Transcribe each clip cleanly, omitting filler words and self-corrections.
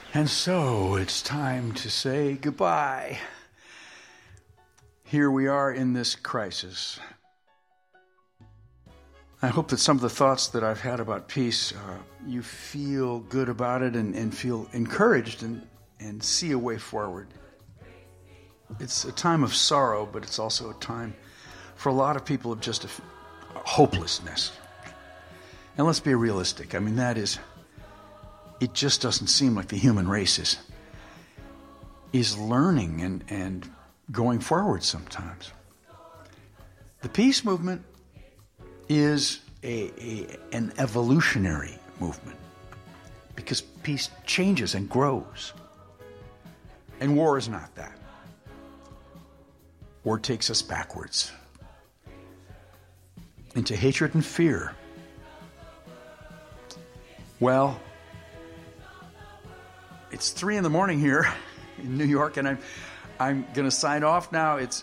And so it's time to say goodbye. Here we are in this crisis. I hope that some of the thoughts that I've had about peace, you feel good about it and feel encouraged and see a way forward. It's a time of sorrow, but it's also a time for a lot of people of just a hopelessness. And let's be realistic. I mean, that is, it just doesn't seem like the human race is learning and going forward sometimes. The peace movement is an evolutionary movement because peace changes and grows. And war is not that. War takes us backwards into hatred and fear. Well, it's 3 a.m. here in New York, and I'm going to sign off now. It's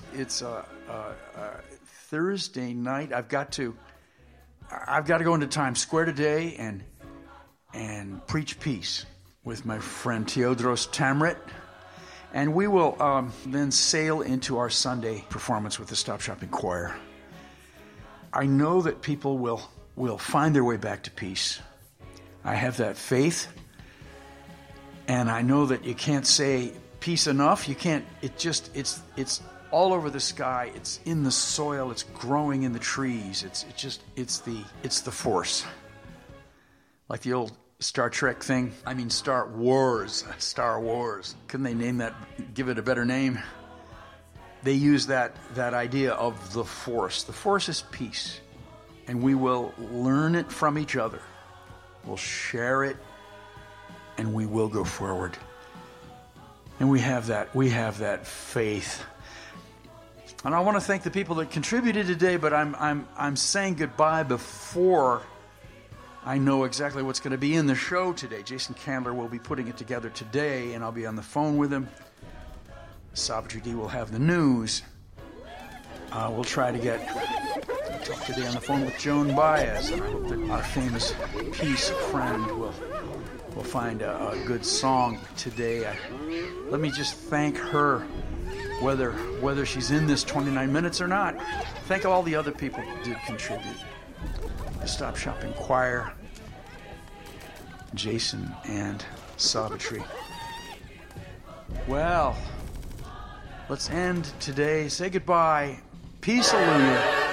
Thursday night. I've got to go into Times Square today and preach peace with my friend Theodros Tamrit, and we will then sail into our Sunday performance with the Stop Shopping Choir. I know that people will find their way back to peace. I have that faith. And I know that you can't say peace enough. You can't, it's all over the sky. It's in the soil. It's growing in the trees. It's the force. Like the old Star Trek thing. I mean, Star Wars. Couldn't they name that, give it a better name? They use that idea of the force. The force is peace. And we will learn it from each other. We'll share it. And we will go forward. And we have that faith. And I want to thank the people that contributed today, but I'm saying goodbye before I know exactly what's going to be in the show today. Jason Candler will be putting it together today, and I'll be on the phone with him. Savitri D will have the news. We'll try to talk today on the phone with Joan Baez, and I hope that our famous peace friend will find a good song today. Let me just thank her, whether she's in this 29 minutes or not. Thank all the other people who did contribute. The Stop Shopping Choir, Jason and Savitri. Well, let's end today. Say goodbye. Peace, hallelujah.